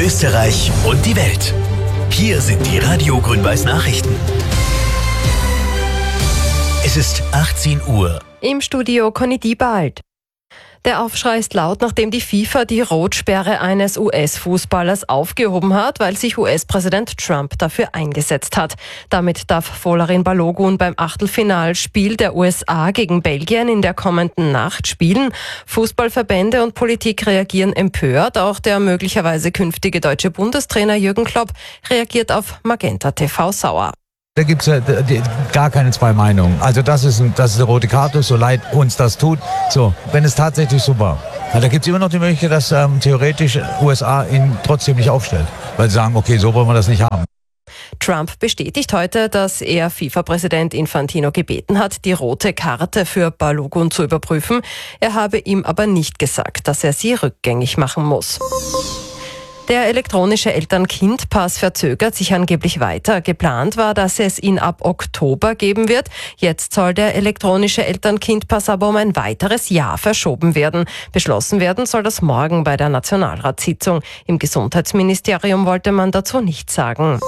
Österreich und die Welt. Hier sind die Radio Grün-Weiß Nachrichten. Es ist 18 Uhr. Im Studio Conny Diebald. Der Aufschrei ist laut, nachdem die FIFA die Rotsperre eines US-Fußballers aufgehoben hat, weil sich US-Präsident Trump dafür eingesetzt hat. Damit darf Folarin Balogun beim Achtelfinalspiel der USA gegen Belgien in der kommenden Nacht spielen. Fußballverbände und Politik reagieren empört. Auch der möglicherweise künftige deutsche Bundestrainer Jürgen Klopp reagiert auf Magenta TV sauer. Da gibt es gar keine zwei Meinungen. Also das ist eine rote Karte, so leid uns das tut. So, wenn es tatsächlich so war. Da gibt es immer noch die Möglichkeit, dass theoretisch USA ihn trotzdem nicht aufstellt. Weil sie sagen, okay, so wollen wir das nicht haben. Trump bestätigt heute, dass er FIFA-Präsident Infantino gebeten hat, die rote Karte für Balogun zu überprüfen. Er habe ihm aber nicht gesagt, dass er sie rückgängig machen muss. Der elektronische Eltern-Kind-Pass verzögert sich angeblich weiter. Geplant war, dass es ihn ab Oktober geben wird. Jetzt soll der elektronische Eltern-Kind-Pass aber um ein weiteres Jahr verschoben werden. Beschlossen werden soll das morgen bei der Nationalratssitzung. Im Gesundheitsministerium wollte man dazu nichts sagen.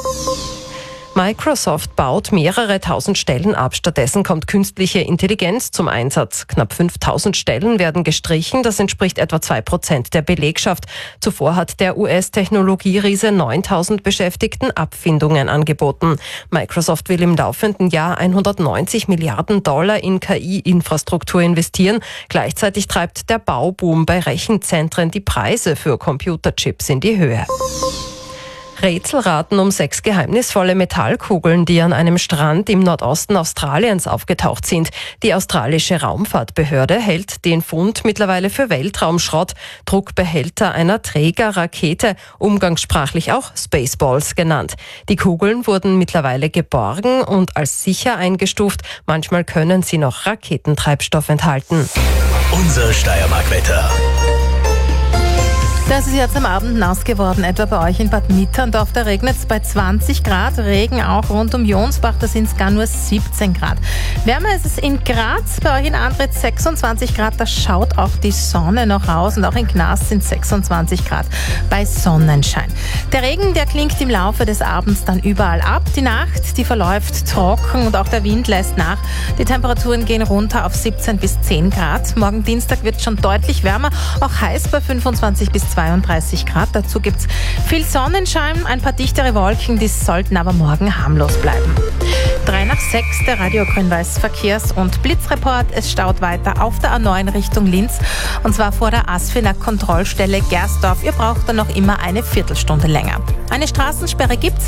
Microsoft baut mehrere tausend Stellen ab. Stattdessen kommt künstliche Intelligenz zum Einsatz. Knapp 5000 Stellen werden gestrichen. Das entspricht etwa 2% der Belegschaft. Zuvor hat der US-Technologieriese 9000 Beschäftigten Abfindungen angeboten. Microsoft will im laufenden Jahr $190 Milliarden in KI-Infrastruktur investieren. Gleichzeitig treibt der Bauboom bei Rechenzentren die Preise für Computerchips in die Höhe. Rätselraten um 6 geheimnisvolle Metallkugeln, die an einem Strand im Nordosten Australiens aufgetaucht sind. Die australische Raumfahrtbehörde hält den Fund mittlerweile für Weltraumschrott. Druckbehälter einer Trägerrakete, umgangssprachlich auch Spaceballs genannt. Die Kugeln wurden mittlerweile geborgen und als sicher eingestuft. Manchmal können sie noch Raketentreibstoff enthalten. Unser Steiermark-Wetter. Das ist jetzt am Abend nass geworden, etwa bei euch in Bad Mitterndorf. Da regnet es bei 20 Grad, Regen auch rund um Jonsbach, da sind es gar nur 17 Grad. Wärmer ist es in Graz, bei euch in Andritz 26 Grad, da schaut auch die Sonne noch raus und auch in Gnas sind 26 Grad bei Sonnenschein. Der Regen, der klingt im Laufe des Abends dann überall ab. Die Nacht, die verläuft trocken und auch der Wind lässt nach. Die Temperaturen gehen runter auf 17 bis 10 Grad. Morgen Dienstag wird es schon deutlich wärmer, auch heiß bei 25 bis 32 Grad. Dazu gibt es viel Sonnenschein, ein paar dichtere Wolken, die sollten aber morgen harmlos bleiben. 5:03, der Radio Grün-Weiß Verkehrs- und Blitzreport. Es staut weiter auf der A9 Richtung Linz und zwar vor der Asfiner Kontrollstelle Gersdorf. Ihr braucht dann noch immer eine Viertelstunde länger. Eine Straßensperre gibt's.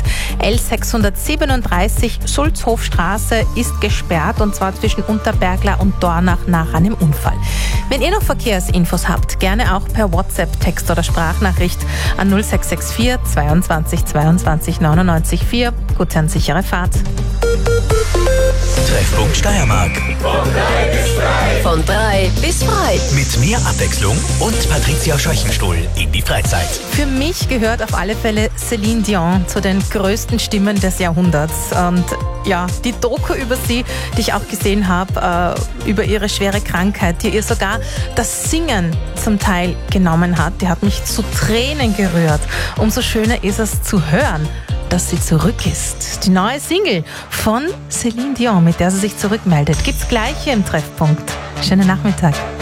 L637 Sulzhofstraße ist gesperrt und zwar zwischen Unterbergler und Dornach nach einem Unfall. Wenn ihr noch Verkehrsinfos habt, gerne auch per WhatsApp, Text oder Sprachnachricht an 0664 22 22 99 4. Gute und sichere Fahrt. Treffpunkt Steiermark. Von 3 bis frei. Mit mehr Abwechslung und Patricia Scheuchenstuhl in die Freizeit. Für mich gehört auf alle Fälle Céline Dion zu den größten Stimmen des Jahrhunderts. Und ja, die Doku über sie, die ich auch gesehen habe, über ihre schwere Krankheit, die ihr sogar das Singen zum Teil genommen hat, die hat mich zu Tränen gerührt. Umso schöner ist es zu hören, dass sie zurück ist. Die neue Single von Céline Dion, mit der sie sich zurückmeldet, gibt's gleich hier im Treffpunkt. Schönen Nachmittag.